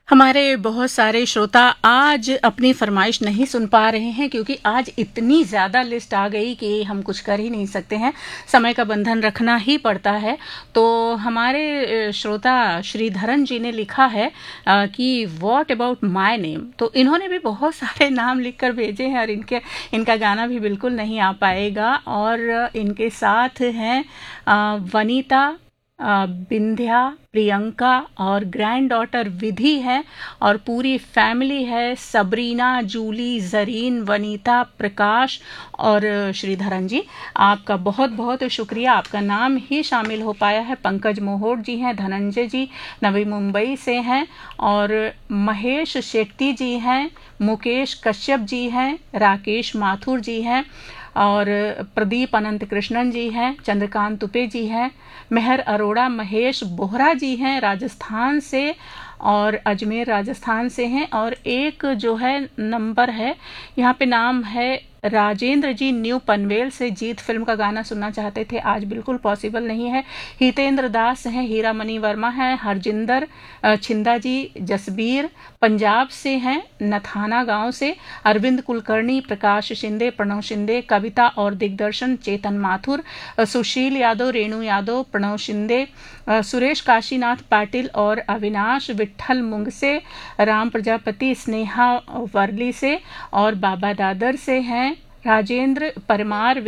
हमारे बहुत सारे श्रोता आज अपनी फरमाइश नहीं सुन पा रहे हैं क्योंकि आज इतनी ज़्यादा लिस्ट आ गई कि हम कुछ कर ही नहीं सकते हैं। समय का बंधन रखना ही पड़ता है। तो हमारे श्रोता श्रीधरन जी ने लिखा है कि व्हाट अबाउट माय नेम। तो इन्होंने भी बहुत सारे नाम लिखकर भेजे हैं और इनका गाना भी बिल्कुल नहीं आ पाएगा। और इनके साथ हैं वनीता, बिंध्या, प्रियंका और ग्रैंड डॉटर विधि है और पूरी फैमिली है, सबरीना, जूली, जरीन, वनीता, प्रकाश और श्रीधरन जी। आपका बहुत बहुत शुक्रिया, आपका नाम ही शामिल हो पाया है। पंकज मोहोट जी हैं, धनंजय जी नवी मुंबई से हैं और महेश शेट्टी जी हैं, मुकेश कश्यप जी हैं, राकेश माथुर जी हैं और प्रदीप अनंत कृष्णन जी हैं, चंद्रकांत तुपे जी हैं, मेहर अरोड़ा, महेश बोहरा जी हैं राजस्थान से और अजमेर राजस्थान से हैं। और एक जो है नंबर है, यहाँ पे नाम है राजेंद्र जी, न्यू पनवेल से। जीत फिल्म का गाना सुनना चाहते थे, आज बिल्कुल पॉसिबल नहीं है। हितेंद्र दास हैं, हीरा मनी वर्मा हैं, हरजिंदर छिंदा जी जसबीर पंजाब से हैं, नथाना गांव से। अरविंद कुलकर्णी, प्रकाश शिंदे, प्रणव शिंदे, कविता और दिग्दर्शन चेतन माथुर, सुशील यादव, रेणु यादव, प्रणव शिंदे, सुरेश काशीनाथ पाटिल और अविनाश विठल मुंग से, राम प्रजापति, स्नेहा वर्ली से और बाबा दादर से हैं, राजेंद्र परमार,